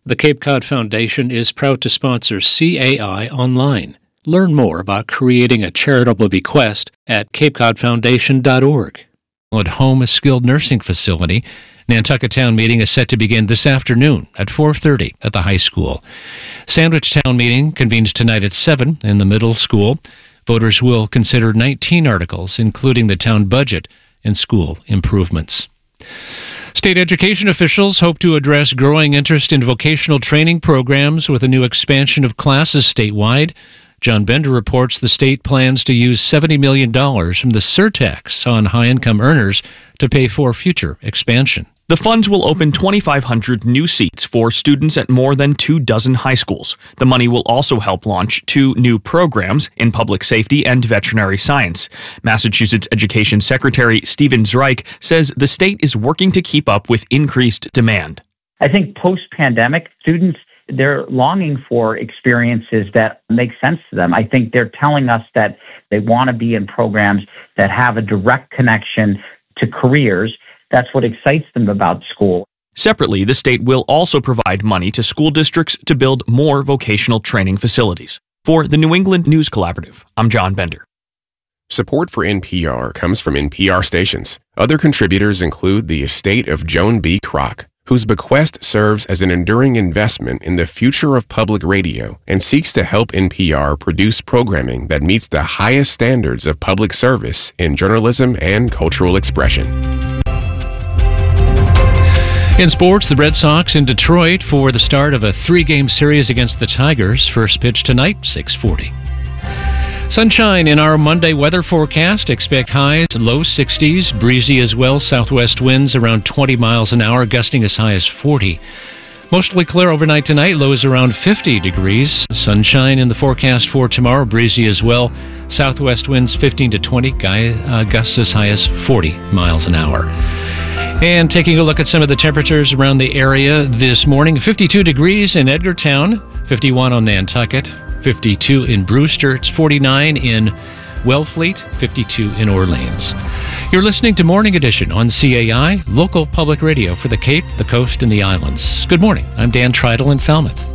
The Cape Cod Foundation is proud to sponsor CAI Online. Learn more about creating a charitable bequest at capecodfoundation.org. At Home, a skilled nursing facility. Nantucket Town Meeting is set to begin this afternoon at 4:30 at the high school. Sandwich Town Meeting convenes tonight at 7 in the middle school. Voters will consider 19 articles, including the town budget and school improvements. State education officials hope to address growing interest in vocational training programs with a new expansion of classes statewide. John Bender reports the state plans to use $70 million from the surtax on high-income earners to pay for future expansion. The funds will open 2,500 new seats for students at more than 24 high schools. The money will also help launch 2 new programs in public safety and veterinary science. Massachusetts Education Secretary Stephen Zreich says the state is working to keep up with increased demand. I think post-pandemic, students, they're longing for experiences that make sense to them. I think they're telling us that they want to be in programs that have a direct connection to careers. That's what excites them about school. Separately, the state will also provide money to school districts to build more vocational training facilities. For the New England News Collaborative, I'm John Bender. Support for NPR comes from NPR stations. Other contributors include the estate of Joan B. Kroc, whose bequest serves as an enduring investment in the future of public radio and seeks to help NPR produce programming that meets the highest standards of public service in journalism and cultural expression. In sports, the Red Sox in Detroit for the start of a 3-game series against the Tigers. First pitch tonight, 6:40. Sunshine in our Monday weather forecast. Expect highs low 60s, breezy as well. Southwest winds around 20 miles an hour, gusting as high as 40. Mostly clear overnight tonight, lows around 50 degrees. Sunshine in the forecast for tomorrow, breezy as well. Southwest winds 15 to 20, gusts as high as 40 miles an hour. And taking a look at some of the temperatures around the area this morning, 52 degrees in Edgartown, 51 on Nantucket, 52 in Brewster, it's 49 in Wellfleet, 52 in Orleans. You're listening to Morning Edition on CAI, local public radio for the Cape, the Coast, and the Islands. Good morning. I'm Dan Treidel in Falmouth.